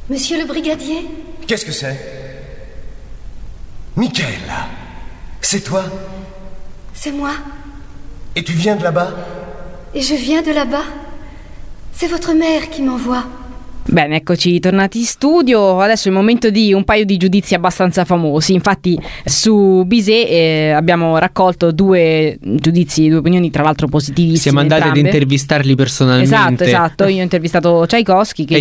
Monsieur le brigadier? Qu'est-ce que c'est? Michaela, c'est toi? C'est moi. Et tu viens de là-bas? Et je viens de là-bas. C'est votre mère qui m'envoie. Bene, eccoci tornati in studio. Adesso è il momento di un paio di giudizi abbastanza famosi. Infatti su Bizet abbiamo raccolto 2 giudizi, 2 opinioni, tra l'altro positivissime. Siamo andati ad intervistarli personalmente. Esatto. Io ho intervistato Tchaikovsky che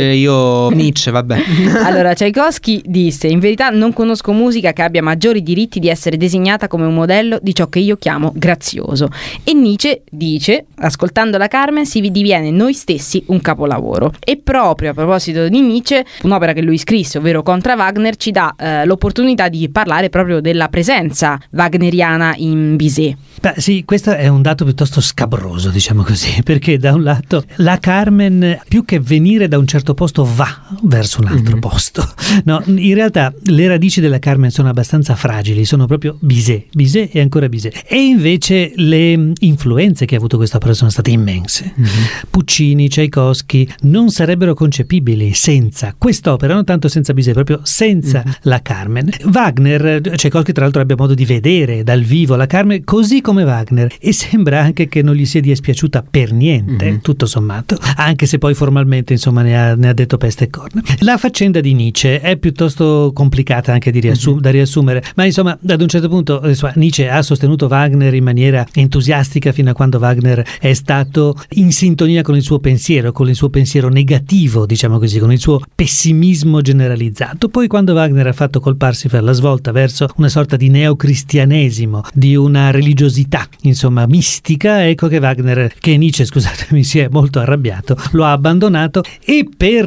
io Nietzsche, vabbè. Allora, Tchaikovsky disse: in verità non conosco musica che abbia maggiori diritti di essere designata come un modello di ciò che io chiamo grazioso. E Nietzsche dice: ascoltando la Carmen si diviene noi stessi un capolavoro. E proprio a proposito di Nietzsche, un'opera che lui scrisse, ovvero Contra Wagner, ci dà l'opportunità di parlare proprio della presenza wagneriana in Bizet. Beh, sì, questo è un dato piuttosto scabroso, diciamo così, perché da un lato la Carmen, più che venire da un certo posto, va verso un altro posto. No, in realtà le radici della Carmen sono abbastanza fragili, sono proprio Bizet e ancora Bizet. E invece le influenze che ha avuto questa opera sono state immense. Puccini, Tchaikovsky non sarebbero concepibili senza quest'opera, non tanto senza Bizet, proprio senza la Carmen. Wagner, Tchaikovsky tra l'altro abbia modo di vedere dal vivo la Carmen così come Wagner, e sembra anche che non gli sia dispiaciuta per niente, tutto sommato, anche se poi formalmente insomma ne ha detto peste e corna. La faccenda di Nietzsche è piuttosto complicata anche da riassumere, ma insomma ad un certo punto Nietzsche ha sostenuto Wagner in maniera entusiastica fino a quando Wagner è stato in sintonia con il suo pensiero negativo, diciamo così, con il suo pessimismo generalizzato. Poi quando Wagner ha fatto col Parsifal la svolta verso una sorta di neocristianesimo, di una religiosità insomma mistica, ecco che Nietzsche, scusatemi, si è molto arrabbiato, lo ha abbandonato e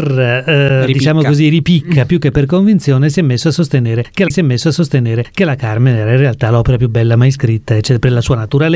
per diciamo così ripicca più che per convinzione si è messo a sostenere che la Carmen era in realtà l'opera più bella mai scritta, per la sua naturalezza,